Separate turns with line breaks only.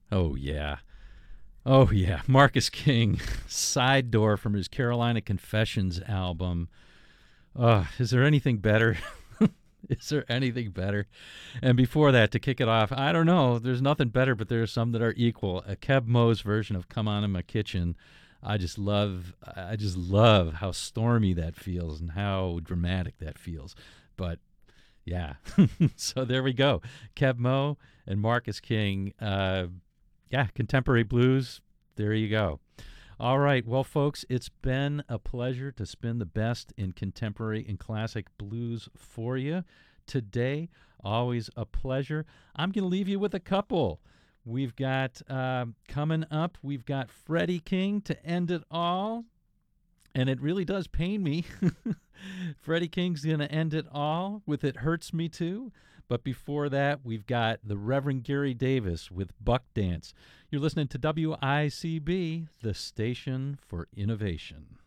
Oh, yeah. Oh, yeah. Marcus King, Side Door from his Carolina Confessions album. Is there anything better? Is there anything better? And before that, to kick it off, I don't know. There's nothing better, but there are some that are equal. A Keb Mo's version of "Come On in My Kitchen." I just love how stormy that feels and how dramatic that feels. But yeah, so there we go. Keb Mo and Marcus King. Yeah, contemporary blues. There you go. All right. Well, folks, it's been a pleasure to spin the best in contemporary and classic blues for you today. Always a pleasure. I'm going to leave you with a couple. We've got coming up, we've got Freddie King to end it all. And it really does pain me. Freddie King's going to end it all with It Hurts Me Too. But before that, we've got the Reverend Gary Davis with Buck Dance. You're listening to WICB, the station for innovation.